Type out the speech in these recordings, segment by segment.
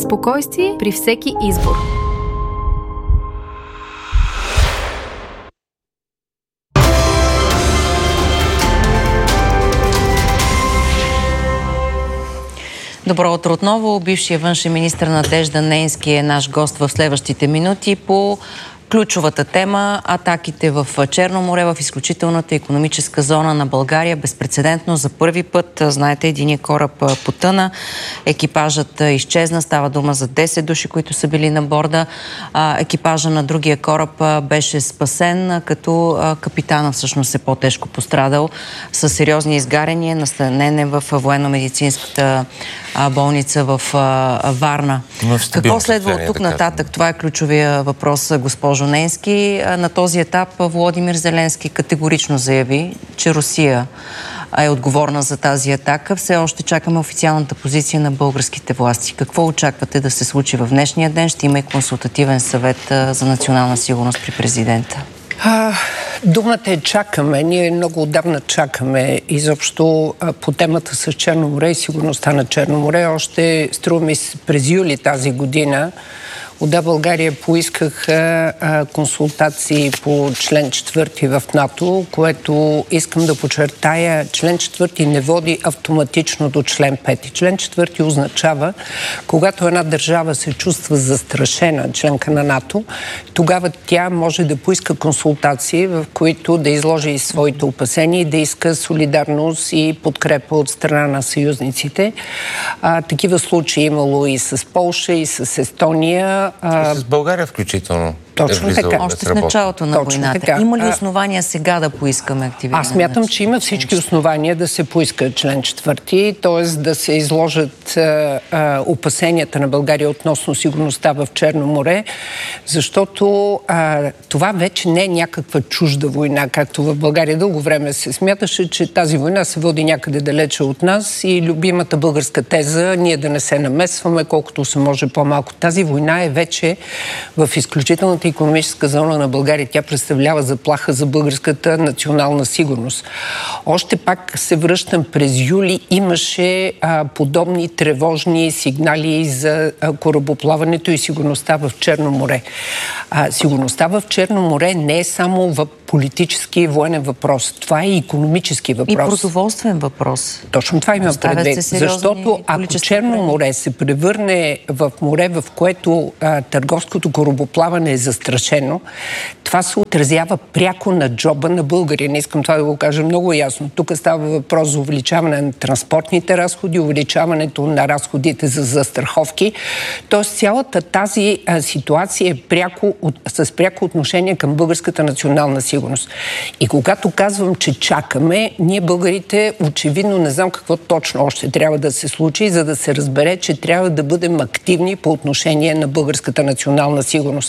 Спокойствие при всеки избор. Добро утро отново. Бившият външен министър Надежда Нейнски е наш гост в следващите минути по ключовата тема – атаките в Черно море, в изключителната икономическа зона на България. Безпрецедентно за първи път, знаете, единият кораб потъна, екипажът изчезна, става дума за 10 души, които са били на борда. Екипажа на другия кораб беше спасен, като капитана всъщност е по-тежко пострадал със сериозни изгаряния, настанен е в военно-медицинската болница в Варна. Какво следва от тук нататък? Това е ключовия въпрос, госпожо Нейнски. На този етап Володимир Зеленски категорично заяви, че Русия е отговорна за тази атака. Все още чакаме официалната позиция на българските власти. Какво очаквате да се случи в днешния ден? Ще има и консултативен съвет за национална сигурност при президента. Думата е чакаме. Ние много отдавна чакаме изобщо по темата с Черно море и сигурността на Черно море. Още струва ми се през юли тази година от България поискаха консултации по член 4 в НАТО, което искам да подчертая, член 4 не води автоматично до член 5. Член 4 означава, когато една държава се чувства застрашена, членка на НАТО, тогава тя може да поиска консултации, в които да изложи своите опасения и да иска солидарност и подкрепа от страна на съюзниците. Такива случаи имало и с Полша, и с Естония. И с България включително. Точно така. Още в началото на войната. Така. Има ли основания сега да поискаме активиране? Аз смятам, че има всички основания да се поиска член 4, т.е. да се изложат опасенията на България относно сигурността в Черно море, защото това вече не е някаква чужда война, както в България дълго време се смяташе, че тази война се води някъде далече от нас и любимата българска теза ние да не се намесваме, колкото се може по-малко. Тази война е вече в изключителната икономическа зона на България. Тя представлява заплаха за българската национална сигурност. Още пак се връщам, през юли имаше подобни тревожни сигнали за корабоплаването и сигурността в Черно море. Сигурността в Черно море не е само в политически и военен въпрос. Това е икономически въпрос. И продоволствен въпрос. Точно това има предвид. Защото ако Черно море се превърне в море, в което търговското корабоплаване е застрашено, това се отразява пряко на джоба на българи. Не искам това да го кажа много ясно. Тук става въпрос за увеличаване на транспортните разходи, увеличаването на разходите за застраховки. Тоест цялата тази ситуация е с пряко отношение към българската национална сигурност. И когато казвам, че чакаме, ние българите очевидно не знам какво точно още трябва да се случи, за да се разбере, че трябва да бъдем активни по отношение на българската национална сигурност.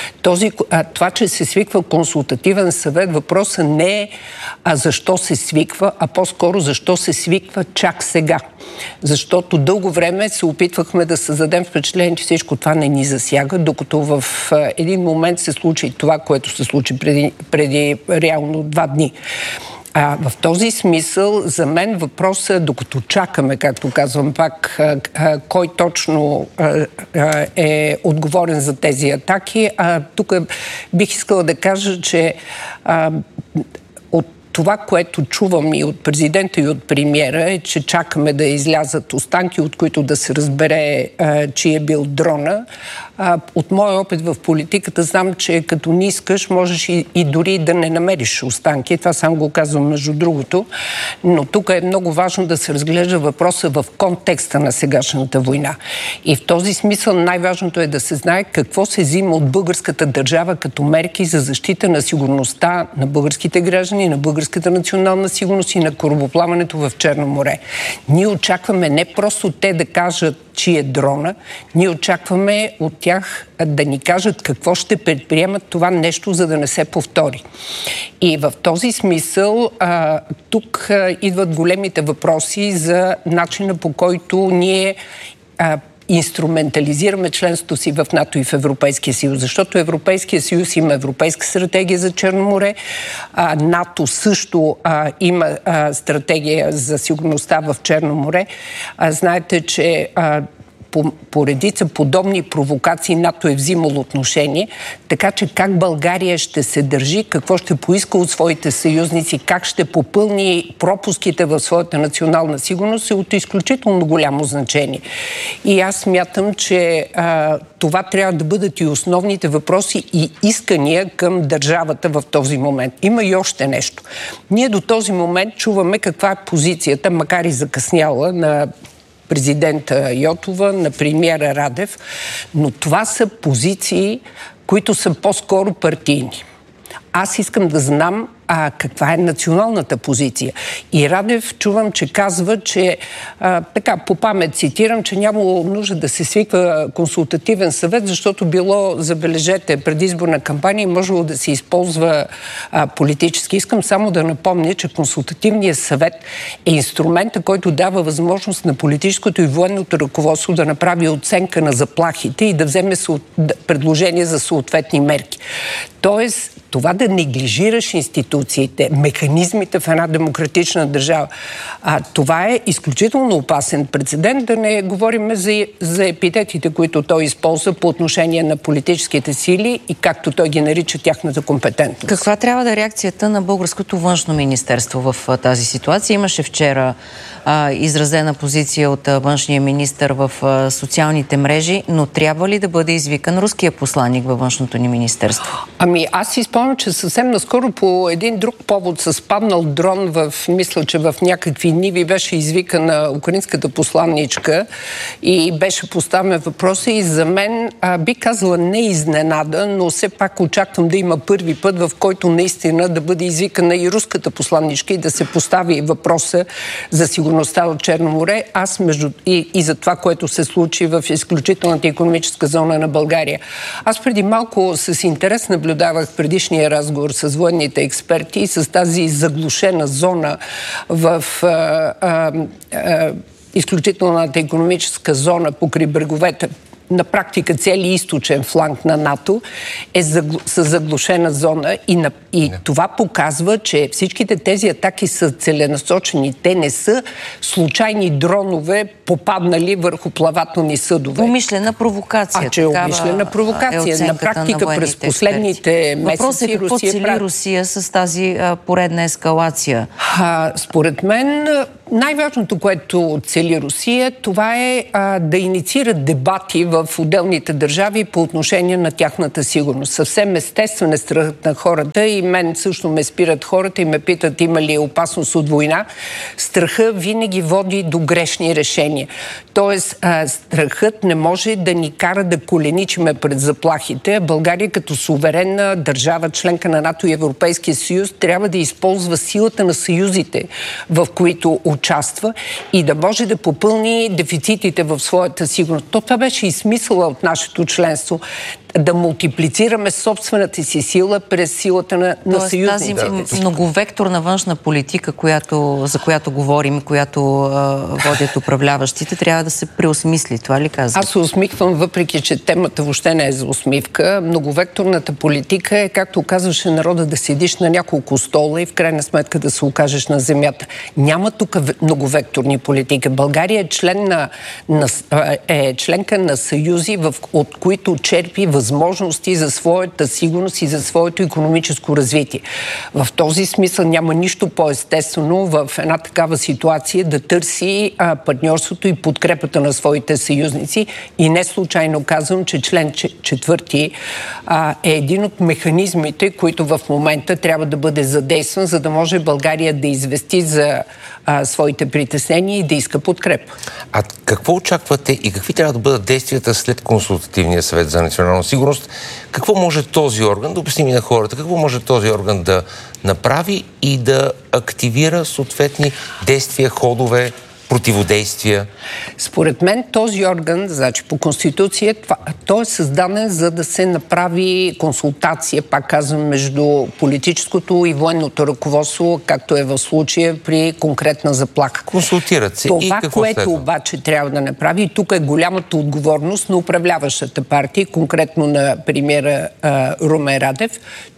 Това, че се свиква консултативен съвет, въпросът не е защо се свиква, а по-скоро защо се свиква чак сега. Защото дълго време се опитвахме да създадем впечатление, че всичко това не ни засяга, докато в един момент се случи това, което се случи преди реално 2 дни. В този смисъл, за мен въпросът, докато чакаме, както казвам пак, кой точно е отговорен за тези атаки, тук бих искала да кажа, че от това, което чувам и от президента, и от премиера, е, че чакаме да излязат останки, от които да се разбере, че е бил дрона. От моя опит в политиката знам, че като не искаш, можеш и дори да не намериш останки. Това сам го казвам между другото. Но тук е много важно да се разглежда въпроса в контекста на сегашната война. И в този смисъл най-важното е да се знае какво се взима от българската държава като мерки за защита на сигурността на българските граждани, на българската национална сигурност и на корабоплаването в Черно море. Ние очакваме не просто те да кажат, че е дрона, ние очакваме от тях да ни кажат какво ще предприемат това нещо, за да не се повтори. И в този смисъл тук идват големите въпроси за начина, по който ние инструментализираме членството си в НАТО и в Европейския съюз, защото Европейския съюз има европейска стратегия за Черно море, НАТО също има стратегия за сигурността в Черно море. Знаете, че по редица подобни провокации НАТО е взимало отношение, така че как България ще се държи, какво ще поиска от своите съюзници, как ще попълни пропуските в своята национална сигурност е от изключително голямо значение. И аз смятам, че това трябва да бъдат и основните въпроси и искания към държавата в този момент. Има и още нещо. Ние до този момент чуваме каква е позицията, макар и закъсняла, на президента Йотова, на премиера Радев, но това са позиции, които са по-скоро партийни. Аз искам да знам каква е националната позиция. И Радев чувам, че казва, че така по памет цитирам, че нямало нужда да се свиква консултативен съвет, защото било, забележете, предизборна кампания можело да се използва политически. Искам само да напомня, че консултативният съвет е инструмента, който дава възможност на политическото и военното ръководство да направи оценка на заплахите и да вземе предложения за съответни мерки. Тоест, това да неглижираш институциите, механизмите в една демократична държава, това е изключително опасен прецедент, да не говорим за епитетите, които той използва по отношение на политическите сили и както той ги нарича тяхната компетентност. Каква трябва да е реакцията на българското външно министерство в тази ситуация? Имаше вчера изразена позиция от външния министър в социалните мрежи, но трябва ли да бъде извикан руския посланик във външното ни министерство? Аз си спомням, че съвсем наскоро по един друг повод с паднал дрон мисля, че в някакви ниви беше извикана украинската посланничка и беше поставен въпроса и за мен би казала не изненада, но все пак очаквам да има първи път, в който наистина да бъде извикана и руската посланничка и да се постави въпроса за сигурността от Черно море. И за това, което се случи в изключителната икономическа зона на България. Аз преди малко с интерес наблюдавах предишния разговор с военните експерти и с тази заглушена зона в изключителната икономическа зона покрай бреговете. На практика целият източен фланг на НАТО е с заглушена зона и това показва, че всичките тези атаки са целенасочени. Те не са случайни дронове, попаднали върху плавателни съдове. Умишлена провокация. Умишлена провокация. На практика през последните месеци въпросът е какво цели Русия с тази поредна ескалация? Според мен най-важното, което цели Русия, това е да инициира дебати в отделните държави по отношение на тяхната сигурност. Съвсем естествен е страхът на хората и мен също ме спират хората и ме питат има ли опасност от война. Страха винаги води до грешни решения. Тоест, страхът не може да ни кара да коленичиме пред заплахите. България като суверенна държава, членка на НАТО и Европейския съюз, трябва да използва силата на съюзите, в които участва и да може да попълни дефицитите в своята сигурност. Това беше и смисъла от нашето членство. Да мултиплицираме собствената си сила през силата на съюзниците. Тази многовекторна външна политика, за която говорим, която водят управляващите, трябва да се преосмисли. Това ли казвате? Аз се усмихвам, въпреки че темата въобще не е за усмивка. Многовекторната политика е, както казваше народа, да седиш на няколко стола и в крайна сметка да се окажеш на земята. Няма тук многовекторни политики. България е членка на съюзи, от които черпи възможности за своята сигурност и за своето икономическо развитие. В този смисъл няма нищо по-естествено в една такава ситуация да търси партньорството и подкрепата на своите съюзници. И не случайно казвам, че член 4 е един от механизмите, които в момента трябва да бъде задействан, за да може България да извести за своите притеснения и да иска подкрепа. А какво очаквате и какви трябва да бъдат действията след Консултативния съвет за национална сигурност? Какво може този орган, да обясним и на хората, какво може този орган да направи и да активира съответни действия, ходове, противодействия? Според мен този орган, значи по Конституция, той е създаден за да се направи консултация, пак казвам, между политическото и военното ръководство, както е в случая при конкретна заплаха. Консултират се. Това, което обаче трябва да направи, и тук е голямата отговорност на управляващата партия, конкретно на премиера Румен Радев,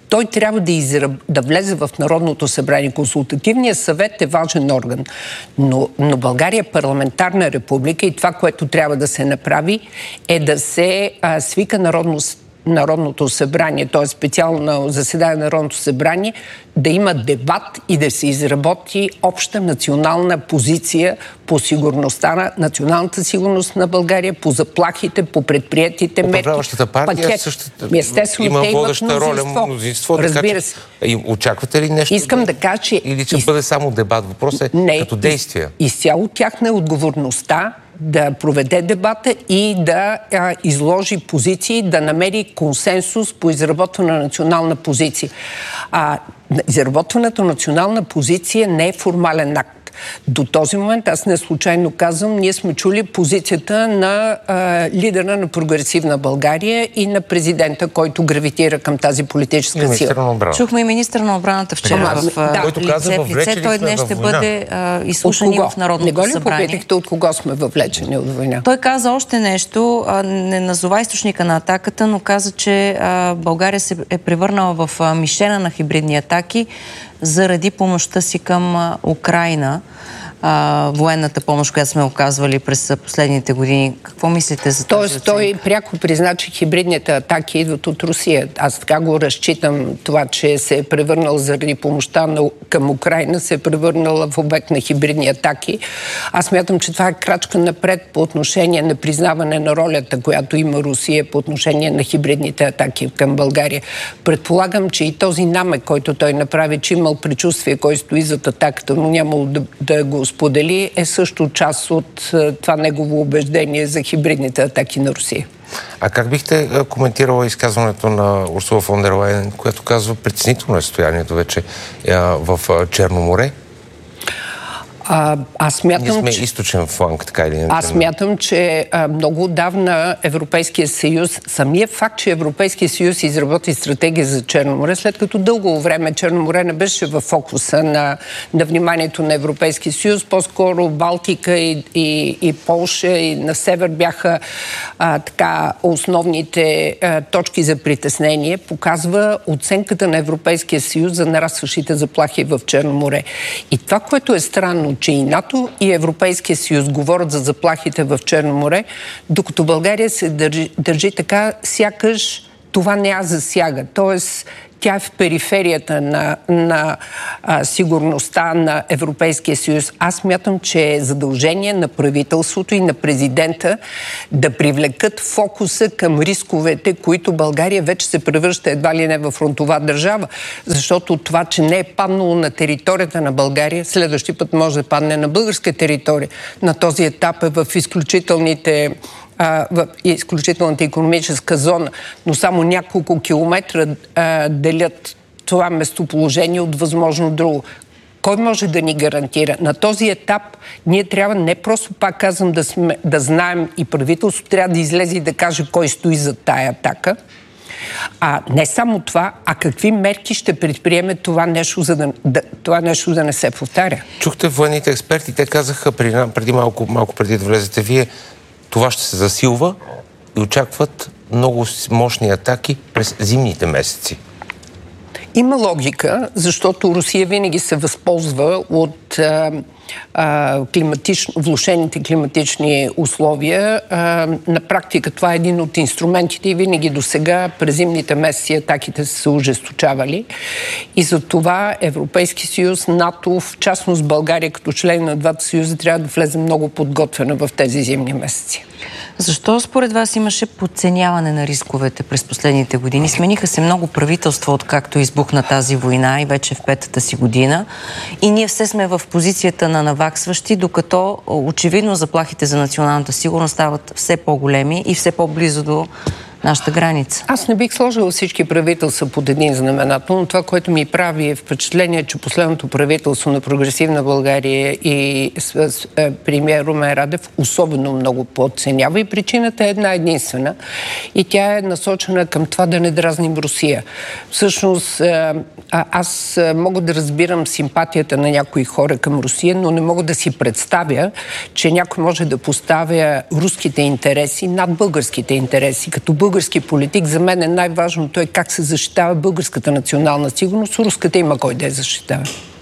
той трябва да влезе в Народното събрание. Консултативният съвет е важен орган, но България е парламентарна република и това, което трябва да се направи, е да се свика Народното събрание, т.е. специално заседание на Народното събрание, да има дебат и да се изработи обща национална позиция по сигурността, на националната сигурност на България, по заплахите, по предприятите мерки. Управляващата партия естествено, има водеща роля мнозинство. Разбира се. Очаквате ли нещо? Искам да кажа, че... Или ще бъде само дебат? Въпросът е като действия. Изцяло тяхна е отговорността да проведе дебата и да изложи позиции, да намери консенсус по изработване на национална позиция. Изработването на национална позиция не е формален акт. До този момент, аз не случайно казвам, ние сме чули позицията на лидера на Прогресивна България и на президента, който гравитира към тази политическа сила. Чухме и министър на отбраната вчера който каза, лице. Той днес ще бъде изслушан и в Народното събрание. Не го ли попитахте от кого сме въвлечени от война? Той каза още нещо, не назова източника на атаката, но каза, че България се е превърнала в мишена на хибридни атаки заради помощта си към Украйна, военната помощ, която сме оказвали през последните години. Какво мислите за това? Тоест, той пряко призна, че хибридните атаки идват от Русия. Аз така го разчитам, това, че се е превърнал заради помощта към Украйна, се е превърнала в обект на хибридни атаки. Аз смятам, че това е крачка напред по отношение на признаване на ролята, която има Русия по отношение на хибридните атаки към България. Предполагам, че и този намек, който той направи, че имал предчувствие, кой стои зад атаката, но нямало да го сподели, е също част от това негово убеждение за хибридните атаки на Русия. А как бихте коментирала изказването на Урсула фон дер Лайен, която казва притеснително е състоянието вече в Черно море? Ние сме източен фланг, така или иначе. Аз смятам, че много отдавна Европейския съюз, самия факт, че Европейския съюз изработи стратегия за Черно море, след като дълго време Черно море не беше в фокуса на вниманието на Европейския съюз, по-скоро Балтика и Полша и на север бяха основните точки за притеснение, показва оценката на Европейския съюз за нарастващите заплахи в Черно море. И това, което е странно, че и НАТО и Европейския съюз говорят за заплахите в Черно море, докато България се държи така, сякаш това не я засяга. Тоест, тя е в периферията на сигурността на Европейския съюз. Аз мятам, че е задължение на правителството и на президента да привлекат фокуса към рисковете, които България вече се превръща едва ли не в фронтова държава. Защото това, че не е паднало на територията на България, следващия път може да падне на българска територия. На този етап е в изключителната икономическа зона, но само няколко километра делят това местоположение от възможно друго. Кой може да ни гарантира? На този етап ние трябва не просто, пак казвам, да знаем и правителството трябва да излезе и да каже кой стои за тая атака. Не само това, а какви мерки ще предприеме това нещо, да не се повтаря. Чухте военните експерти, те казаха преди малко преди да влезете вие, това ще се засилва и очакват много мощни атаки през зимните месеци. Има логика, защото Русия винаги се възползва от влошените климатични условия. На практика това е един от инструментите и винаги до сега през зимните месеци атаките са се ожесточавали. И за това Европейски съюз, НАТО, в частност България като член на двата съюза, трябва да влезе много подготвена в тези зимни месеци. Защо според вас имаше подценяване на рисковете през последните години? Смениха се много правителства, откакто избухна тази война и вече в петата си година. И ние все сме в позицията на наваксващи, докато очевидно заплахите за националната сигурност стават все по-големи и все по-близо до нашата граница. Аз не бих сложила всички правителства под един знаменател, но това, което ми прави е впечатление, че последното правителство на Прогресивна България и премиер Румен Радев особено много подценява и причината е една единствена и тя е насочена към това да не дразним Русия. Всъщност, аз мога да разбирам симпатията на някои хора към Русия, но не мога да си представя, че някой може да поставя руските интереси над българските интереси. Като български политик, за мен най-важното е как се защитава българската национална сигурност. Руската има кой да я защитава.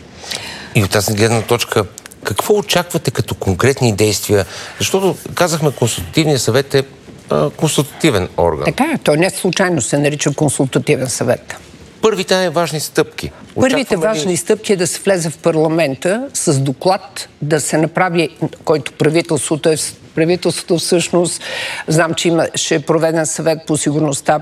И от тази гледна точка, какво очаквате като конкретни действия? Защото, казахме, Консултативният съвет е консултативен орган. Така е, той не случайно се нарича Консултативен съвет. Първите най-важни стъпки. Първите важни стъпки е да се влезе в парламента с доклад, да се направи, който правителството всъщност, знам, че имаше проведен съвет по сигурността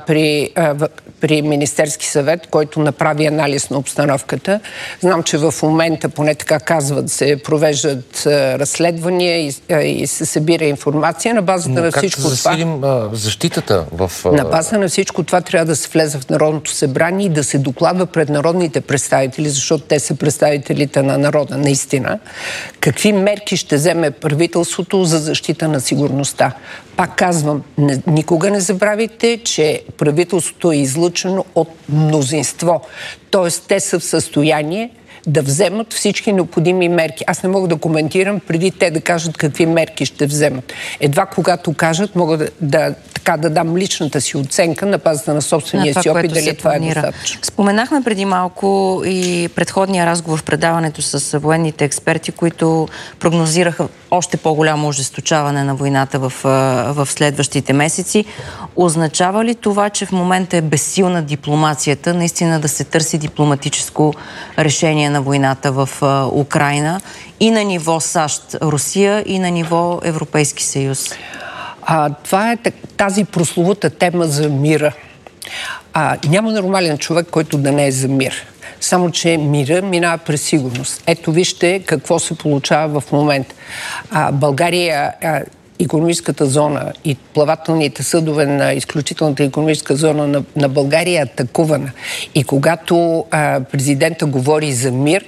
при Министерски съвет, който направи анализ на обстановката. Знам, че в момента, поне така казват, се провеждат разследвания и се събира информация. На базата на всичко това... Как да засилим защитата в... На базата на всичко това трябва да се влезе в Народното събрание и да се докладва пред народните представители, защото те са представителите на народа, наистина. Какви мерки ще вземе правителството за защита на сигурността? Пак казвам, никога не забравяйте, че правителството е излъчено от мнозинство. Тоест, те са в състояние да вземат всички необходими мерки. Аз не мога да коментирам преди те да кажат какви мерки ще вземат. Едва когато кажат, мога да дам личната си оценка на базата на собствения си опит, дали това е достатъчно. Споменахме преди малко и предходния разговор в предаването с военните експерти, които прогнозираха още по-голямо ожесточаване на войната в следващите месеци. Означава ли това, че в момента е безсилна дипломацията, наистина да се търси дипломатическо решение на войната в Украйна и на ниво САЩ-Русия, и на ниво Европейски съюз? Това е тази прословута тема за мира. Няма нормален човек, който да не е за мир. Само че мира минава през сигурност. Ето вижте какво се получава в момента. България, икономическата зона и плавателните съдове на изключителната икономическа зона на България е атакувана. И когато президента говори за мир,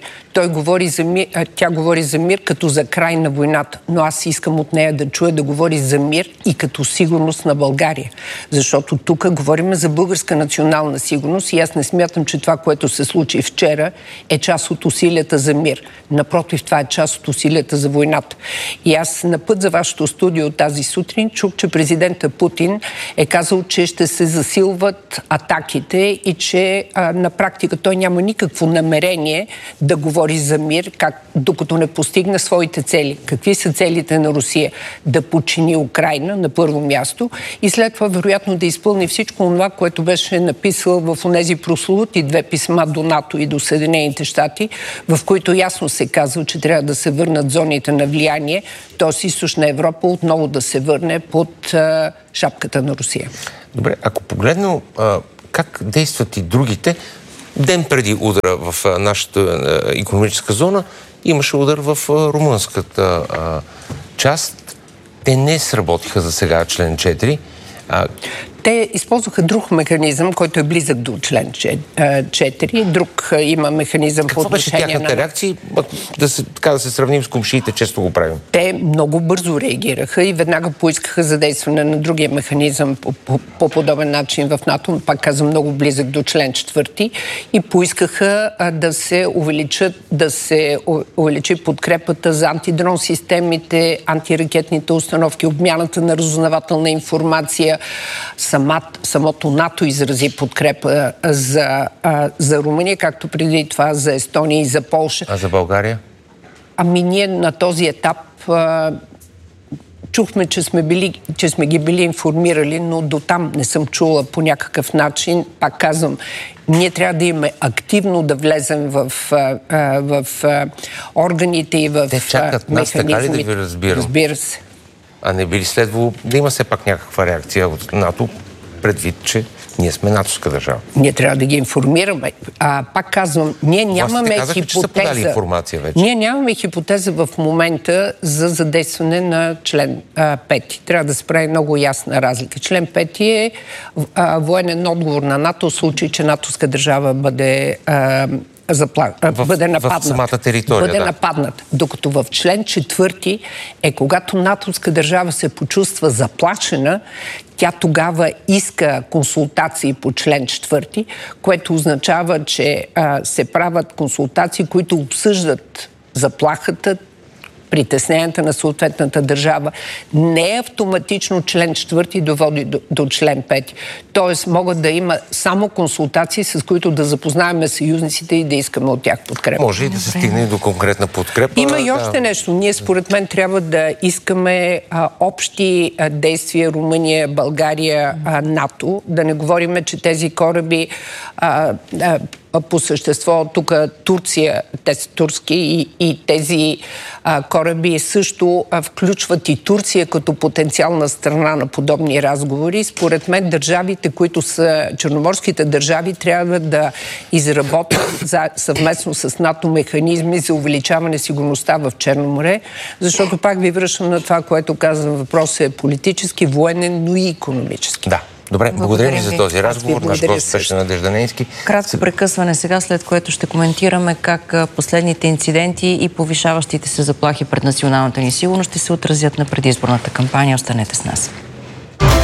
тя говори за мир като за край на войната. Но аз искам от нея да чуя да говори за мир и като сигурност на България. Защото тук говорим за българска национална сигурност и аз не смятам, че това, което се случи вчера, е част от усилията за мир. Напротив, това е част от усилията за войната. И аз на път за вашето студио тази сутрин чух, че президента Путин е казал, че ще се засилват атаките и че на практика той няма никакво намерение да говори за мир, докато не постигне своите цели. Какви са целите на Русия? Да подчини Украйна на първо място и след това вероятно да изпълни всичко това, което беше написал в онези прословути 2 писма до НАТО и до Съединените щати, в които ясно се казва, че трябва да се върнат зоните на влияние, т.е. Източна Европа отново да се върне под шапката на Русия. Добре, ако погледнем как действат и другите, ден преди удара в нашата икономическа зона имаше удар в румънската част. Те не сработиха за сега член 4. Те използваха друг механизъм, който е близък до член 4. Друг има механизъм по отношение на... Какво беше тяхната реакция? Да се сравним с комшиите, често го правим. Те много бързо реагираха и веднага поискаха задействане на другия механизъм по подобен начин в НАТО, пак казвам много близък до член 4, и поискаха да се увеличи подкрепата за антидрон системите, антиракетните установки, обмяната на разузнавателна информация. Самото НАТО изрази подкрепа за Румъния, както преди това за Естония и за Полша. А за България? Ние на този етап чухме, че сме ги били информирали, но до там не съм чула по някакъв начин. Пак казвам, ние трябва да имаме активно да влезем в органите и в механизмите. Те чакат нас, така ли да ви разбирам? Разбира се. А не би ли следвало да има все пак някаква реакция от НАТО, предвид, че ние сме натовска държава? Ние трябва да ги информираме. Пак казвам, ние нямаме хипотеза. Че са подали информация вече. Ние нямаме хипотеза в момента за задействане на член 5. Трябва да се прави много ясна разлика. Член 5 е военен отговор на НАТО в случай, че натовска държава бъде бъде нападнат. В самата територия, бъде нападнат. Докато в член 4 е когато натовска държава се почувства заплашена, тя тогава иска консултации по член 4, което означава, че се правят консултации, които обсъждат заплахата, притесненията на съответната държава. Не е автоматично член 4 доводи до член 5. Тоест могат да има само консултации, с които да запознаем съюзниците и да искаме от тях подкрепа. Може и да се стигне до конкретна подкрепа. Има и още нещо. Ние според мен трябва да искаме общи действия Румъния, България, НАТО. Да не говорим, че тези кораби по същество тук Турция, те са турски и тези кораби също включват и Турция като потенциална страна на подобни разговори. Според мен държавите, които са черноморските държави, трябва да изработят съвместно с НАТО механизми за увеличаване сигурността в Черно море, защото пак ви връщам на това, което казвам, въпросът е политически, военен, но и икономически. Да. Добре, благодарим ви за този разговор. Наш гост беше Надежда Нейнски. Кратко прекъсване сега, след което ще коментираме как последните инциденти и повишаващите се заплахи пред националната ни сигурност ще се отразят на предизборната кампания. Останете с нас.